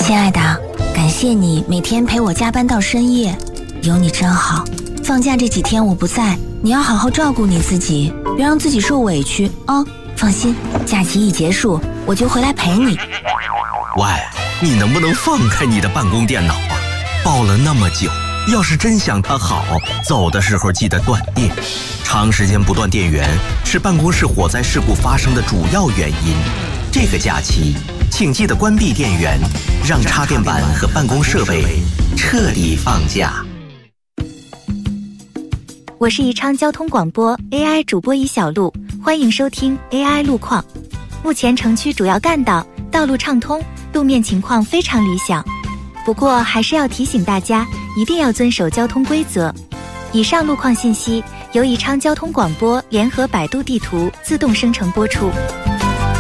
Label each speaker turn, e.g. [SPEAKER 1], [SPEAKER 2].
[SPEAKER 1] 亲爱的，感谢你每天陪我加班到深夜，有你真好。放假这几天我不在，你要好好照顾你自己，别让自己受委屈啊。放心，假期一结束我就回来陪你。
[SPEAKER 2] 喂，你能不能放开你的办公电脑啊？抱了那么久，要是真想它好，走的时候记得断电。长时间不断电源是办公室火灾事故发生的主要原因。这个假期，请记得关闭电源，让插电板和办公设备彻底放假。
[SPEAKER 3] 我是宜昌交通广播 AI 主播宜小璐，欢迎收听 AI 路况。目前城区主要干道道路畅通，路面情况非常理想。不过还是要提醒大家，一定要遵守交通规则。以上路况信息由宜昌交通广播联合百度地图自动生成播出。